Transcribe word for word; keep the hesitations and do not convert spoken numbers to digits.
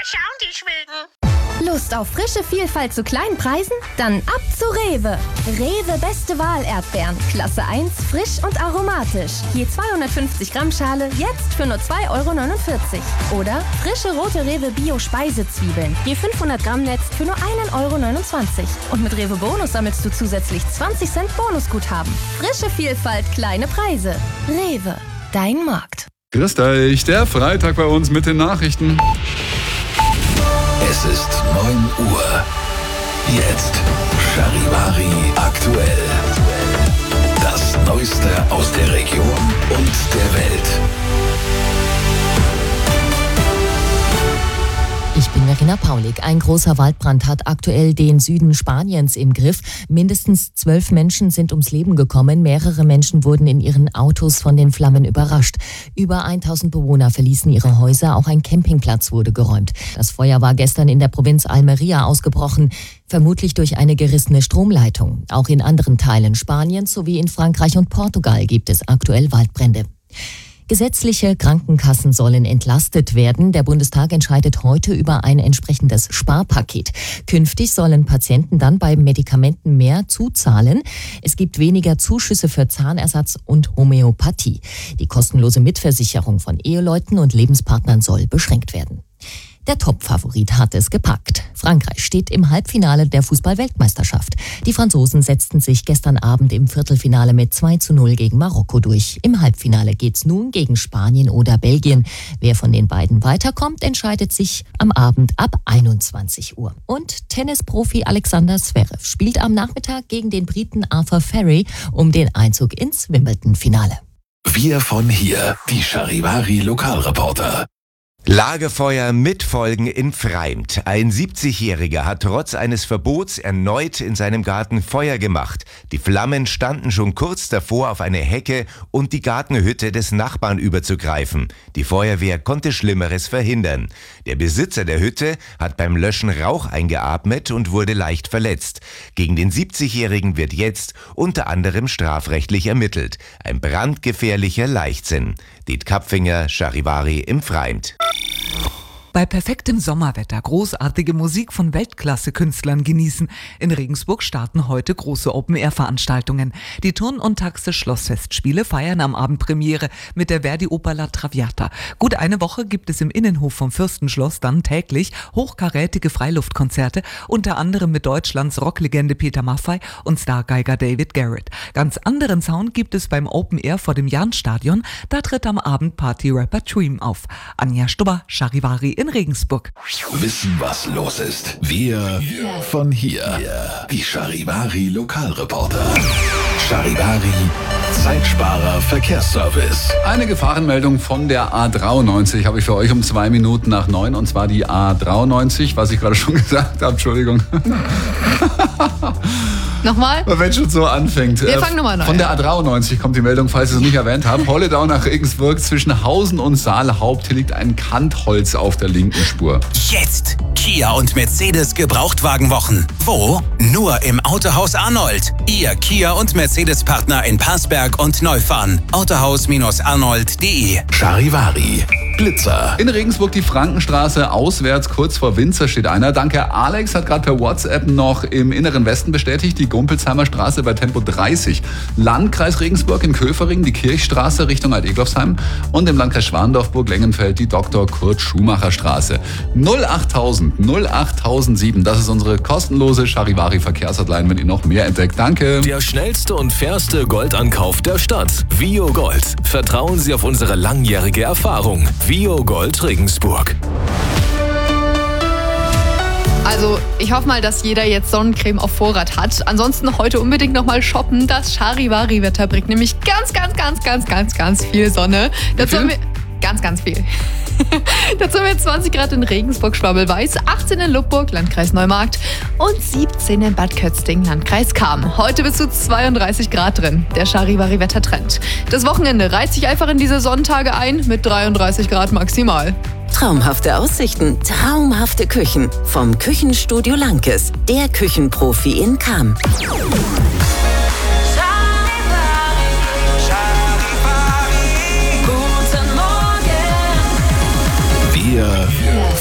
schauen die Schwilgen. Lust auf frische Vielfalt zu kleinen Preisen? Dann ab zu Rewe. Rewe Beste Wahl Erdbeeren. Klasse eins, frisch und aromatisch. Je zweihundertfünfzig Gramm Schale, jetzt für nur zwei Euro neunundvierzig. Oder frische rote Rewe Bio Speisezwiebeln. Je fünfhundert Gramm Netz für nur ein Euro neunundzwanzig. Und mit Rewe Bonus sammelst du zusätzlich zwanzig Cent Bonusguthaben. Frische Vielfalt, kleine Preise. Rewe, dein Markt. Grüßt euch, der Freitag bei uns mit den Nachrichten. Es ist neun Uhr. Jetzt Charivari aktuell. Das Neueste aus der Region und der Welt. Ich bin Verena Paulik. Ein großer Waldbrand hat aktuell den Süden Spaniens im Griff. Mindestens zwölf Menschen sind ums Leben gekommen. Mehrere Menschen wurden in ihren Autos von den Flammen überrascht. Über tausend Bewohner verließen ihre Häuser. Auch ein Campingplatz wurde geräumt. Das Feuer war gestern in der Provinz Almería ausgebrochen, vermutlich durch eine gerissene Stromleitung. Auch in anderen Teilen Spaniens sowie in Frankreich und Portugal gibt es aktuell Waldbrände. Gesetzliche Krankenkassen sollen entlastet werden. Der Bundestag entscheidet heute über ein entsprechendes Sparpaket. Künftig sollen Patienten dann bei Medikamenten mehr zuzahlen. Es gibt weniger Zuschüsse für Zahnersatz und Homöopathie. Die kostenlose Mitversicherung von Eheleuten und Lebenspartnern soll beschränkt werden. Der Top-Favorit hat es gepackt. Frankreich steht im Halbfinale der Fußball-Weltmeisterschaft. Die Franzosen setzten sich gestern Abend im Viertelfinale mit zwei zu null gegen Marokko durch. Im Halbfinale geht's nun gegen Spanien oder Belgien. Wer von den beiden weiterkommt, entscheidet sich am Abend ab einundzwanzig Uhr. Und Tennisprofi Alexander Zverev spielt am Nachmittag gegen den Briten Arthur Ferry um den Einzug ins Wimbledon-Finale. Wir von hier, die Charivari Lokalreporter. Lagerfeuer mit Folgen in Pfreimt. Ein siebzigjähriger hat trotz eines Verbots erneut in seinem Garten Feuer gemacht. Die Flammen standen schon kurz davor, auf eine Hecke und die Gartenhütte des Nachbarn überzugreifen. Die Feuerwehr konnte Schlimmeres verhindern. Der Besitzer der Hütte hat beim Löschen Rauch eingeatmet und wurde leicht verletzt. Gegen den siebzigjährigen wird jetzt unter anderem strafrechtlich ermittelt. Ein brandgefährlicher Leichtsinn. Diet Kapfinger, Charivari im Pfreimt. Bei perfektem Sommerwetter großartige Musik von Weltklasse-Künstlern genießen. In Regensburg starten heute große Open-Air-Veranstaltungen. Die Turn- und Taxe-Schlossfestspiele feiern am Abend Premiere mit der Verdi-Oper La Traviata. Gut eine Woche gibt es im Innenhof vom Fürstenschloss dann täglich hochkarätige Freiluftkonzerte, unter anderem mit Deutschlands Rocklegende Peter Maffay und Stargeiger David Garrett. Ganz anderen Sound gibt es beim Open-Air vor dem Jahnstadion. Da tritt am Abend Party-Rapper Dream auf. Anja Stubber, Charivari in Regensburg. Wissen, was los ist. Wir von hier. Die Charivari Lokalreporter. Charivari Zeitsparer Verkehrsservice. Eine Gefahrenmeldung von der A dreiundneunzig habe ich für euch um zwei Minuten nach neun. Und zwar die A dreiundneunzig, was ich gerade schon gesagt habe. Entschuldigung. Nochmal? Wenn schon so anfängt. Wir fangen nochmal neu. Von der A dreiundneunzig kommt die Meldung, falls ihr es nicht erwähnt habt. Holledau nach Regensburg zwischen Hausen und Saalhaupt liegt ein Kantholz auf der linken Spur. Jetzt Kia und Mercedes Gebrauchtwagenwochen. Wo? Nur im Autohaus Arnold. Ihr Kia und Mercedes Partner in Parsberg und Neufahren. autohaus arnold punkt de. Charivari Blitzer. In Regensburg die Frankenstraße auswärts, kurz vor Winzer steht einer. Danke, Alex hat gerade per WhatsApp noch im inneren Westen bestätigt, die Gumpelsheimer Straße bei Tempo dreißig. Landkreis Regensburg in Köfering, die Kirchstraße Richtung Alt-Eglofsheim und im Landkreis Schwandorf-Burg-Lengenfeld die Doktor Kurt Schumacher Straße. null achttausend null achttausendsieben, das ist unsere kostenlose Charivari Verkehrshotline, wenn ihr noch mehr entdeckt. Danke. Der schnellste und fairste Goldankauf der Stadt. Vio Gold. Vertrauen Sie auf unsere langjährige Erfahrung. Vio Gold Regensburg. Also ich hoffe mal, dass jeder jetzt Sonnencreme auf Vorrat hat. Ansonsten heute unbedingt nochmal shoppen. Das Charivari-Wetter bringt nämlich ganz, ganz, ganz, ganz, ganz, ganz viel Sonne. Dazu haben wir ganz, ganz viel. Dazu haben wir zwanzig Grad in Regensburg, Schwabel-Weiß, achtzehn in Lubburg, Landkreis Neumarkt und siebzehn in Bad Kötzting, Landkreis Cham. Heute bis zu zweiunddreißig Grad drin, der Charivari-Wettertrend. Das Wochenende reiht sich einfach in diese Sonntage ein mit dreiunddreißig Grad maximal. Traumhafte Aussichten, traumhafte Küchen. Vom Küchenstudio Lankes, der Küchenprofi in Cham.